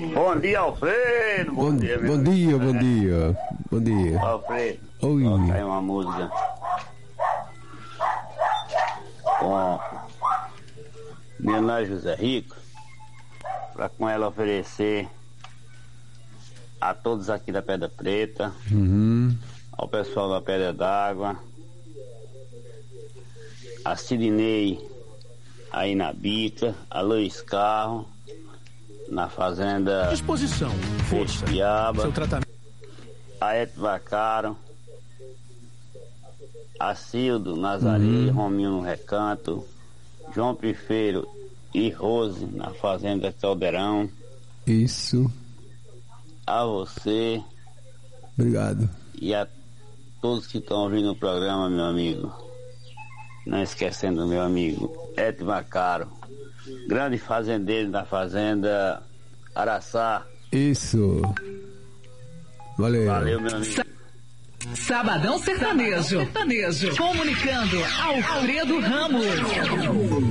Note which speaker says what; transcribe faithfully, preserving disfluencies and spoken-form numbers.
Speaker 1: Bom dia, Alfredo. Bom,
Speaker 2: Bom,
Speaker 1: dia, meu
Speaker 2: bom dia, bom dia. Bom dia.
Speaker 1: Alfredo.
Speaker 2: Oi.
Speaker 1: Toca aí uma música. Com minha irmã José Rico, para com ela oferecer a todos aqui da Pedra Preta,
Speaker 2: Uhum.
Speaker 1: ao pessoal da Pedra d'Água, a Sidney aí na Bica, a Luiz Carro na fazenda
Speaker 3: Disposição, força,
Speaker 1: Piaba,
Speaker 3: seu tratamento.
Speaker 1: a Et Vacaro, a Cildo Nazaré,
Speaker 2: Uhum.
Speaker 1: Rominho no Recanto, João Pifeiro e Rose na fazenda Caldeirão,
Speaker 2: Isso.
Speaker 1: a você
Speaker 2: Obrigado.
Speaker 1: e a todos que estão ouvindo o programa, meu amigo. Não esquecendo meu amigo Et Vacaro, grande fazendeiro da fazenda Araçá.
Speaker 2: Isso. Valeu.
Speaker 1: Valeu, meu amigo.
Speaker 4: Sabadão Sertanejo. Sertanejo. Comunicando Alfredo Ramos.